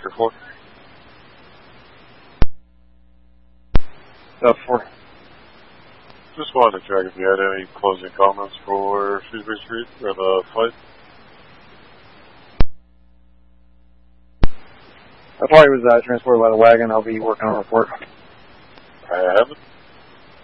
Sector 4. South 4. Just wanted to check if you had any closing comments for Shrewsbury Street or the fight. The party was transported by the wagon. I'll be working on a report. I haven't.